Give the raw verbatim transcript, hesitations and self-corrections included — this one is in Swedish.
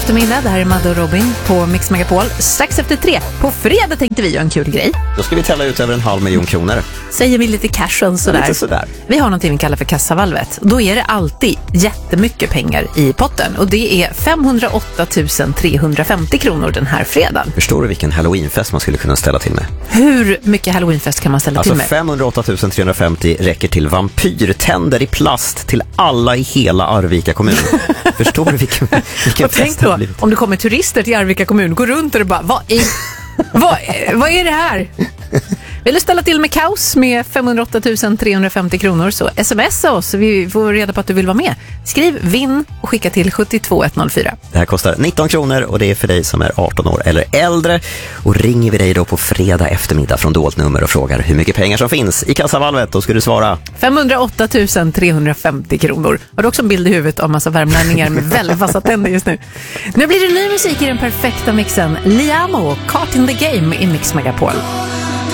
eftermiddag. Det här är Madde och Robin på Mix Megapol. Strax efter tre. På fredag tänkte vi göra en kul grej. Då ska vi tälla ut över en halv miljon kronor. Säger vi lite cash och sådär. Lite sådär. Vi har någonting vi kallar för kassavalvet. Då är det alltid jättemycket pengar i potten. Och det är femhundraåtta tusen trehundrafemtio kronor den här fredagen. Förstår du vilken halloweenfest man skulle kunna ställa till med? Hur mycket halloweenfest kan man ställa alltså till med? femhundraåtta tusen trehundrafemtio räcker till vampyrtänder i plast till alla i hela Arvika kommun. Förstår du vilken, vilken och tänk då, om det kommer turister till Arvika kommun, går runt och bara, vad är, vad, vad är det här? Vill du ställa till med kaos med femhundraåtta tusen trehundrafemtio kronor, så smsa oss så vi får reda på att du vill vara med. Skriv vinn och skicka till sju två ett noll fyra. Det här kostar nitton kronor och det är för dig som är arton år eller äldre. Och ringer vi dig då på fredag eftermiddag från dolt nummer och frågar hur mycket pengar som finns i kassavalvet, då ska du svara femhundraåtta tusen trehundrafemtio kronor. Har du också en bild i huvudet av massa värmlänningar med väldigt fasta tänder just nu? Nu blir det ny musik i den perfekta mixen. Liamo, Caught in the Game i Mix Megapol.